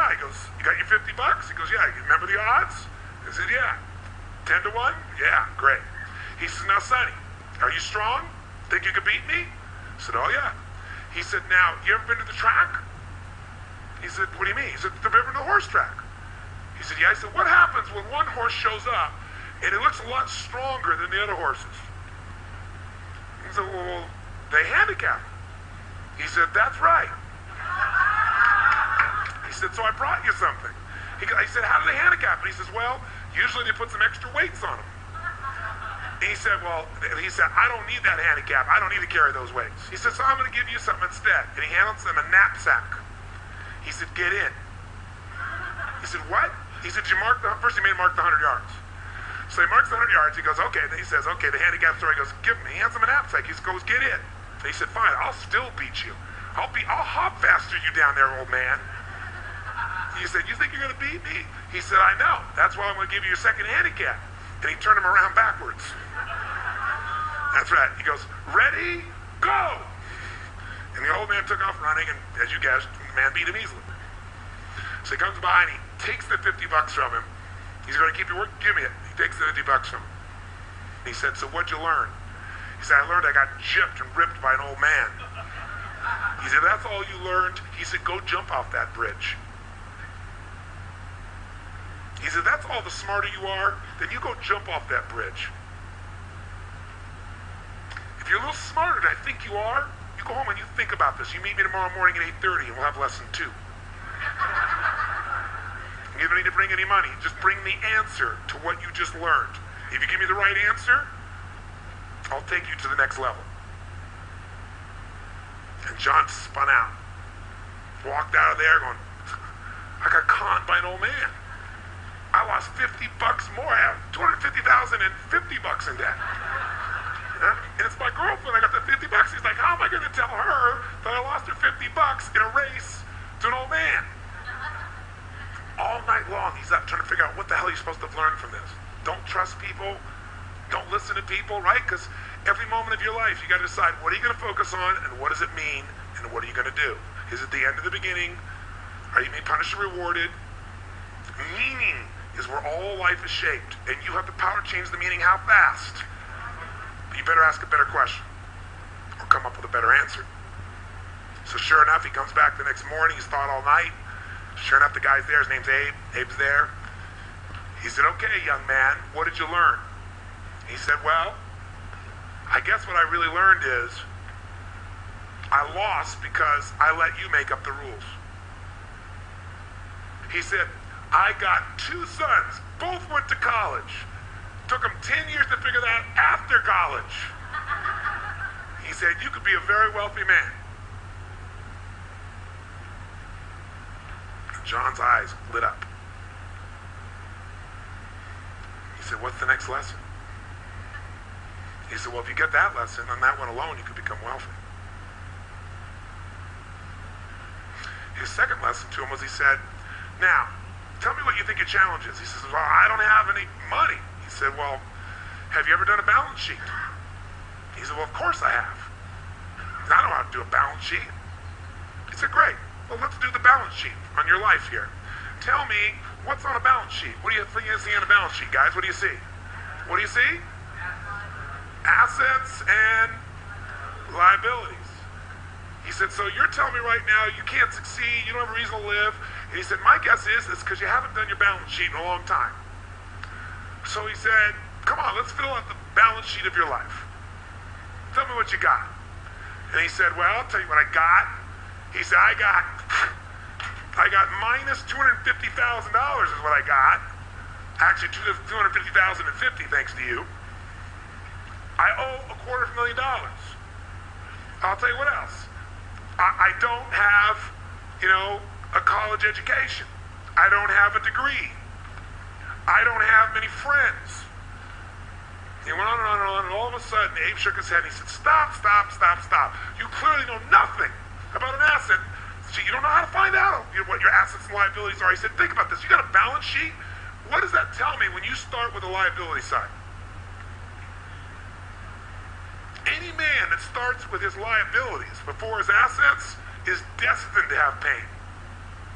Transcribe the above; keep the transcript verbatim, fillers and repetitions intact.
yeah. He goes, you got your fifty bucks? He goes, yeah. You remember the odds? I said, yeah. ten to one? Yeah, great. He says, now, Sonny, are you strong? Think you could beat me? I said, oh, yeah. He said, now, you ever been to the track? He said, what do you mean? He said, have you ever been to the horse track? He said, yeah. I said, what happens when one horse shows up and it looks a lot stronger than the other horses? He said, well, they handicap him. He said, that's right. He said, so I brought you something. He, I said, how do they handicap him? He says, well, usually they put some extra weights on him. And he said, well, he said, I don't need that handicap. I don't need to carry those weights. He said, so I'm going to give you something instead. And he hands them a knapsack. He said, get in. He said, what? He said, you mark the, first he made him mark the one hundred yards. So he marks the one hundred yards. He goes, okay. Then he says, okay, the handicap store. He goes, give me. He hands him a knapsack. He goes, get in. And he said, fine, I'll still beat you. I'll be, I'll hop faster you down there, old man. He said, you think you're going to beat me? He said, I know. That's why I'm going to give you your second handicap. And he turned him around backwards. That's right. He goes, ready, go. And the old man took off running, and as you guessed, the man beat him easily. So he comes by and he takes the fifty bucks from him. He's going to keep your work, give me it. He takes the fifty bucks from him. And he said, so what'd you learn? He said, I learned I got gypped and ripped by an old man. He said, that's all you learned? He said, go jump off that bridge. He said, that's all the smarter you are, then you go jump off that bridge. If you're a little smarter than I think you are, you go home and you think about this. You meet me tomorrow morning at eight thirty and we'll have lesson two. You don't need to bring any money. Just bring the answer to what you just learned. If you give me the right answer, I'll take you to the next level. And John spun out. Walked out of there going, I got conned by an old man. I lost fifty bucks more. I have two hundred fifty thousand and fifty bucks in debt. Huh? And it's my girlfriend. I got the fifty bucks. He's like, how am I going to tell her that I lost her fifty bucks in a race to an old man? All night long, he's up trying to figure out what the hell you're supposed to have learned from this. Don't trust people. Don't listen to people, right? Because every moment of your life, you got to decide, what are you going to focus on, and what does it mean, and what are you going to do? Is it the end of the beginning? Are you being punished or rewarded? Meaning is where all life is shaped, and you have the power to change the meaning how fast. But you better ask a better question, or come up with a better answer. So sure enough, he comes back the next morning. He's thought all night. Sure enough, the guy's there. His name's Abe. Abe's there. He said, okay, young man, what did you learn? He said, well, I guess what I really learned is I lost because I let you make up the rules. He said, I got two sons. Both went to college. Took them ten years to figure that out after college. He said, you could be a very wealthy man. John's eyes lit up. He said, what's the next lesson? He said, well, if you get that lesson, on that one alone, you could become wealthy. His second lesson to him was, he said, now, tell me what you think your challenge is. He says, well, I don't have any money. He said, well, have you ever done a balance sheet? He said, well, of course I have. He said, I don't know how to do a balance sheet. He said, great. Well, let's do the balance sheet on your life here. Tell me, what's on a balance sheet? What do you think you see on a balance sheet, guys? What do you see? What do you see? Assets and liabilities. He said, so you're telling me right now you can't succeed, you don't have a reason to live. And he said, my guess is it's because you haven't done your balance sheet in a long time. So he said, come on, let's fill out the balance sheet of your life. Tell me what you got. And he said, well, I'll tell you what I got. He said, I got, I got minus two hundred fifty thousand dollars is what I got. Actually, two hundred fifty thousand and fifty, thanks to you. I owe a quarter of a million dollars. I'll tell you what else. I, I don't have, you know, a college education. I don't have a degree. I don't have many friends. He went on and on and on, and all of a sudden, Abe shook his head and he said, stop, stop, stop, stop. You clearly know nothing about an asset. So you don't know how to find out what your assets and liabilities are. He said, think about this. You got a balance sheet? What does that tell me when you start with the liability side? Any man that starts with his liabilities before his assets is destined to have pain.